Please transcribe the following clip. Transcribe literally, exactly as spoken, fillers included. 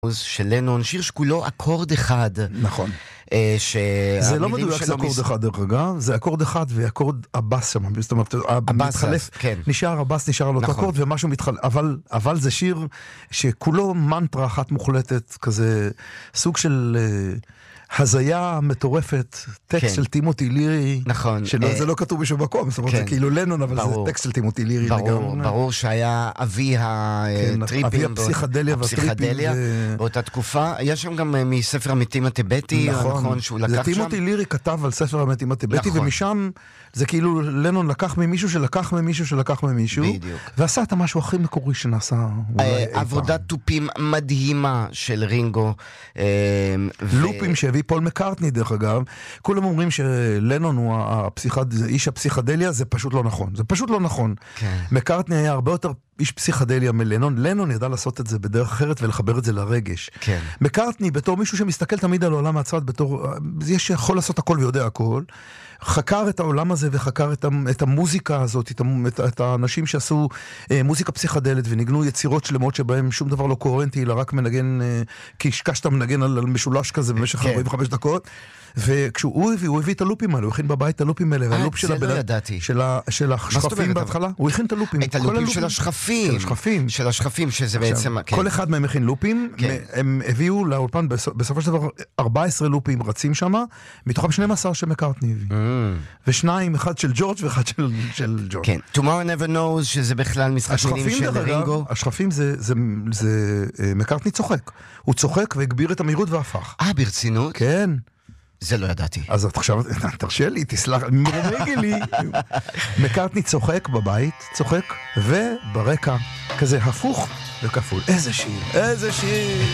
של לנון, שיר שכולו אקורד אחד. נכון. זה לא מדויק, זה אקורד אחד דרך אגב, זה אקורד אחד ואקורד הבאס שם, זאת אומרת, מתחלף, נשאר הבאס, נשאר על אותו אקורד ומשהו מתחלף, אבל זה שיר שכולו מנטרה אחת מוחלטת, כזה סוג של הזיה מטורפת, טקסט של טימותי לירי, נכון. זה לא כתוב בשום מקום, זאת אומרת, זה כאילו לנון, אבל זה טקסט של טימותי לירי לגמרי. ברור שהיה אבי הטריפים, אבי הפסיכדליה והטריפים. באותה תקופה, יש שם גם מספר המתים הטיבטי, נכון, שהוא לקח שם. טימותי לירי כתב על ספר המתים הטיבטי, ומשם זה כאילו לנון לקח ממישהו שלקח ממישהו שלקח ממישהו, ועשה את המשהו הכי מקורי שנעשה. עבודת טופים מדהימה של רינגו. לופים שהביא פול מקארטני דרך אגב, כולם אומרים שלנון הוא איש הפסיכדליה, זה פשוט לא נכון. זה פשוט לא נכון. מקארטני היה הרבה יותר איש פסיכדליה מלנון, לנון ידע לעשות את זה בדרך אחרת ולחבר את זה לרגש. מקארטני בתור מישהו שמסתכל תמיד על העולם מהצד, בתור, יש יכול לעשות הכל ויודע הכל, חקר את העולם הזה וחקר את, את המוזיקה הזאת, את, את, את האנשים שעשו אה, מוזיקה פסיכדלית וניגנו יצירות שלמות שבהם שום דבר לא קוהרנטי, אלא רק מנגן, אה, קשקשת מנגן על, על משולש כזה במשך ארבעים וחמש דקות. וכשהוא הביא, הוא הביא את הלופים האלה, הוא הכין בבית את הלופים האלה, והלופ של של השכפים בהתחלה, הוא הכין את הלופים. את הלופים של השכפים. של השכפים. של השכפים, שזה בעצם... כל אחד מהם הכין לופים, הם הביאו לאולפן, בסופו של דבר, ארבעה עשר לופים רצים שם, מתוכם שנים עשר שמקארטני הביא. ושניים, אחד של ג'ורג' ואחד של ג'ורג'. כן. Tomorrow Never Knows, שזה בכלל משחק מילים של רינגו. השכפים זה מקארטני צוחק. הוא צוחק והגביר את המהירות והפך. אה, ברצינות? כן. זה לא ידעתי. אז עכשיו, תרשה לי, תסלח, מרומגי לי. מקארטני צוחק בבית, צוחק, וברקע כזה הפוך וכפול. איזה שיר, איזה שיר.